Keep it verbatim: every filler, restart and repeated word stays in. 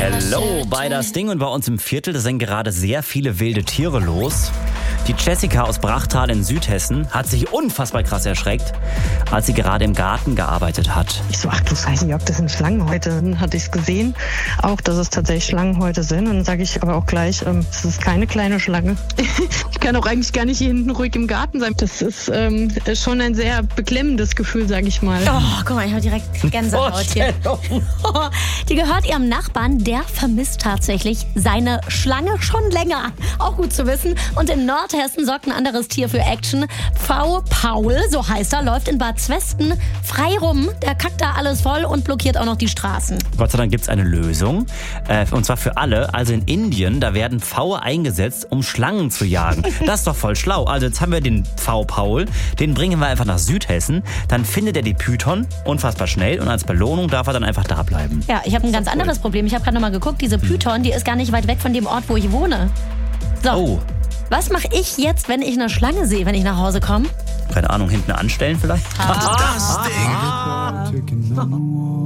Hello bei das Ding und bei uns im Viertel, da sind gerade sehr viele wilde Tiere los. Die Jessica aus Brachtal in Südhessen hat sich unfassbar krass erschreckt, als sie gerade im Garten gearbeitet hat. Ich so, ach du Scheiße, Jörg, das sind Schlangenhäute. Dann hatte ich es gesehen, auch, dass es tatsächlich Schlangenhäute sind. Und dann sage ich aber auch gleich, ähm, das ist keine kleine Schlange. Ich kann auch eigentlich gar nicht hier hinten ruhig im Garten sein. Das ist ähm, schon ein sehr beklemmendes Gefühl, sage ich mal. Oh, guck mal, ich habe direkt Gänsehaut hier. Die gehört ihrem Nachbarn, der vermisst tatsächlich seine Schlange schon länger. Auch gut zu wissen. Und in Nordhessen sorgt ein anderes Tier für Action. V. Paul, so heißt er, läuft in Bad Zwesten frei rum. Der kackt da alles voll und blockiert auch noch die Straßen. Gott sei Dank gibt es eine Lösung. Äh, und zwar für alle. Also in Indien, da werden Pfaue eingesetzt, um Schlangen zu jagen. Das ist doch voll schlau. Also jetzt haben wir den V. Paul. Den bringen wir einfach nach Südhessen. Dann findet er die Python unfassbar schnell. Und als Belohnung darf er dann einfach da bleiben. Ja, ich habe ein ganz cool. anderes Problem. Ich habe gerade noch mal geguckt. Diese Python, die ist gar nicht weit weg von dem Ort, wo ich wohne. So. Oh. Was mache ich jetzt, wenn ich eine Schlange sehe, wenn ich nach Hause komme? Keine Ahnung, hinten anstellen vielleicht? Das Ding.